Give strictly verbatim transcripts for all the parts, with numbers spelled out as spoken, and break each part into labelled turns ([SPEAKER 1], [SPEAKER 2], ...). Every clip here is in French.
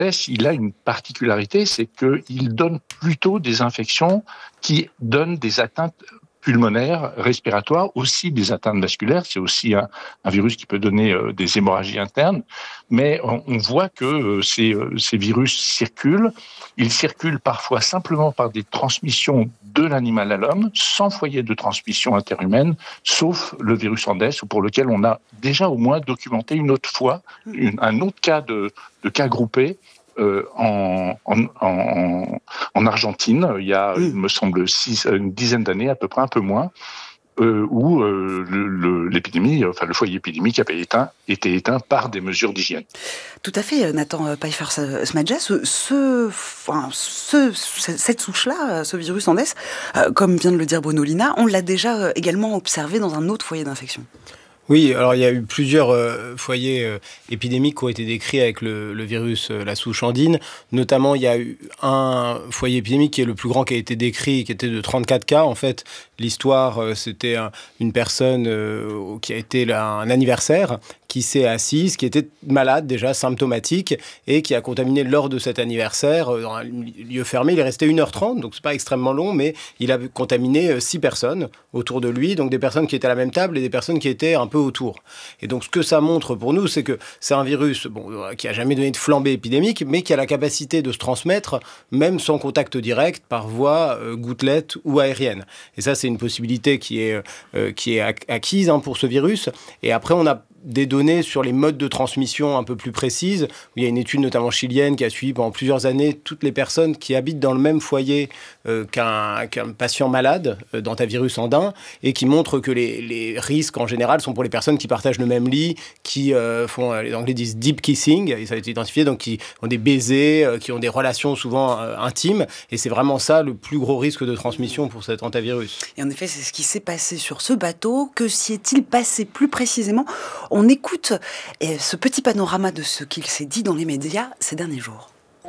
[SPEAKER 1] il a une particularité, c'est qu'il donne plutôt des infections qui donnent des atteintes pulmonaires, respiratoires, aussi des atteintes vasculaires. C'est aussi un, un virus qui peut donner euh, des hémorragies internes. Mais on, on voit que euh, ces, euh, ces virus circulent. Ils circulent parfois simplement par des transmissions de l'animal à l'homme, sans foyer de transmission interhumaine, sauf le virus Andes, pour lequel on a déjà au moins documenté une autre fois une, un autre cas de, de cas groupés. Euh, en, en, en, en Argentine, il y a, mmh. il me semble, six, une dizaine d'années, à peu près un peu moins, euh, où euh, le, le, l'épidémie, enfin le foyer épidémique avait éteint, été éteint par des mesures d'hygiène.
[SPEAKER 2] Tout à fait, Nathan Pfeiffer-Smadja, ce, ce, enfin, ce, cette souche-là, ce virus Andes, euh, comme vient de le dire Bruno Lina, on l'a déjà également observé dans un autre foyer d'infection.
[SPEAKER 3] Oui, alors il y a eu plusieurs euh, foyers euh, épidémiques qui ont été décrits avec le, le virus, euh, la souche andine. Notamment, il y a eu un foyer épidémique qui est le plus grand qui a été décrit, qui était de trente-quatre cas. En fait, l'histoire, euh, c'était un, une personne euh, qui a été là, un anniversaire, qui s'est assise, qui était malade déjà, symptomatique, et qui a contaminé lors de cet anniversaire euh, dans un lieu fermé. Il est resté une heure trente, donc c'est pas extrêmement long, mais il a contaminé euh, six personnes autour de lui, donc des personnes qui étaient à la même table et des personnes qui étaient un peu autour. Et donc ce que ça montre pour nous, c'est que c'est un virus bon, qui n'a jamais donné de flambée épidémique, mais qui a la capacité de se transmettre, même sans contact direct, par voie euh, gouttelette ou aérienne. Et ça, c'est une possibilité qui est, euh, qui est acquise hein, pour ce virus. Et après, on a des données sur les modes de transmission un peu plus précises. Il y a une étude notamment chilienne qui a suivi pendant plusieurs années toutes les personnes qui habitent dans le même foyer euh, qu'un, qu'un patient malade euh, d'hantavirus andin et qui montre que les, les risques en général sont pour les personnes qui partagent le même lit, qui euh, font, les Anglais disent deep kissing, et ça a été identifié, donc qui ont des baisers, euh, qui ont des relations souvent euh, intimes, et c'est vraiment ça le plus gros risque de transmission pour cet hantavirus.
[SPEAKER 2] Et en effet, c'est ce qui s'est passé sur ce bateau. Que s'y est-il passé plus précisément ? On écoute ce petit panorama de ce qu'il s'est dit dans les médias ces derniers jours.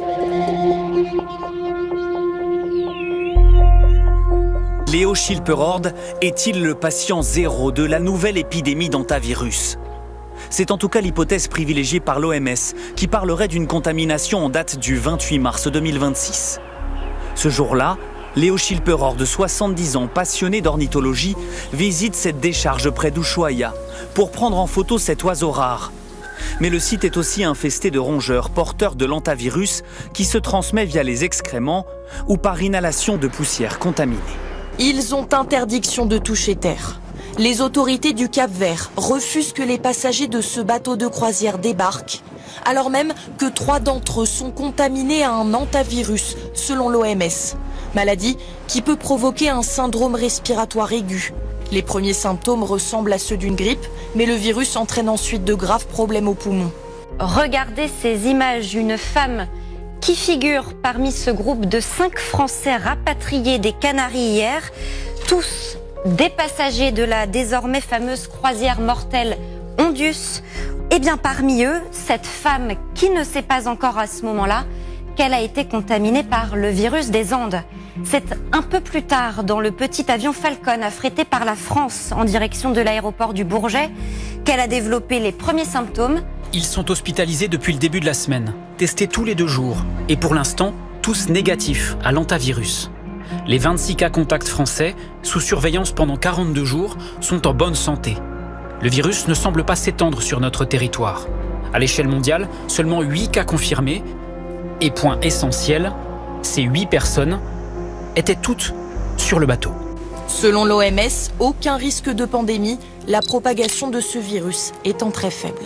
[SPEAKER 4] Leo Schilperhorn est-il le patient zéro de la nouvelle épidémie d'hantavirus ? C'est en tout cas l'hypothèse privilégiée par l'O M S, qui parlerait d'une contamination en date du vingt-huit mars deux mille vingt-six. Ce jour-là, Leo Schilperhorn, de soixante-dix ans, passionné d'ornithologie, visite cette décharge près d'Ushuaia pour prendre en photo cet oiseau rare. Mais le site est aussi infesté de rongeurs porteurs de l'hantavirus qui se transmet via les excréments ou par inhalation de poussière contaminée.
[SPEAKER 5] Ils ont interdiction de toucher terre. Les autorités du Cap-Vert refusent que les passagers de ce bateau de croisière débarquent, alors même que trois d'entre eux sont contaminés à un hantavirus, selon l'O M S. Maladie qui peut provoquer un syndrome respiratoire aigu. Les premiers symptômes ressemblent à ceux d'une grippe, mais le virus entraîne ensuite de graves problèmes aux poumons.
[SPEAKER 6] Regardez ces images, une femme qui figure parmi ce groupe de cinq Français rapatriés des Canaries hier, tous des passagers de la désormais fameuse croisière mortelle Ondius. Et bien parmi eux, cette femme qui ne sait pas encore à ce moment-là qu'elle a été contaminée par le virus des Andes. C'est un peu plus tard, dans le petit avion Falcon affrété par la France en direction de l'aéroport du Bourget, qu'elle a développé les premiers symptômes.
[SPEAKER 7] Ils sont hospitalisés depuis le début de la semaine, testés tous les deux jours, et pour l'instant, tous négatifs à l'hantavirus. Les vingt-six cas contacts français, sous surveillance pendant quarante-deux jours, sont en bonne santé. Le virus ne semble pas s'étendre sur notre territoire. À l'échelle mondiale, seulement huit cas confirmés, et point essentiel, ces huit personnes étaient toutes sur le bateau.
[SPEAKER 5] Selon l'O M S, aucun risque de pandémie, la propagation de ce virus étant très faible.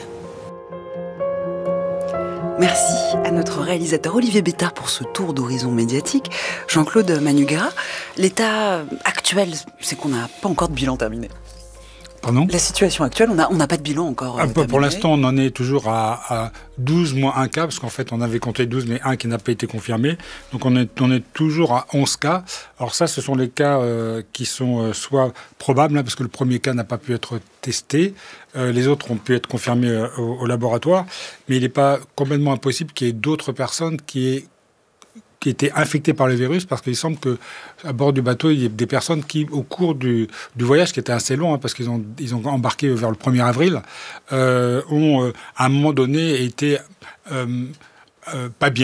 [SPEAKER 2] Merci à notre réalisateur Olivier Bétard pour ce tour d'horizon médiatique. Jean-Claude Manugara, l'état actuel, c'est qu'on n'a pas encore de bilan terminé.
[SPEAKER 8] Pardon ?
[SPEAKER 2] La situation actuelle, on n'a on n'a pas de bilan encore.
[SPEAKER 8] Ah,
[SPEAKER 2] euh,
[SPEAKER 8] pour l'instant, on en est toujours à, à douze moins un cas, parce qu'en fait, on avait compté douze, mais un qui n'a pas été confirmé. Donc, on est, on est toujours à onze cas. Alors ça, ce sont les cas euh, qui sont euh, soit probables, hein, parce que le premier cas n'a pas pu être testé. Euh, les autres ont pu être confirmés euh, au, au laboratoire. Mais il n'est pas complètement impossible qu'il y ait d'autres personnes qui aient qui étaient infectés par le virus, parce qu'il semble qu'à bord du bateau, il y a des personnes qui, au cours du, du voyage, qui était assez long, hein, parce qu'ils ont, ils ont embarqué vers le premier avril, euh, ont, euh, à un moment donné, été euh, euh, pas bien.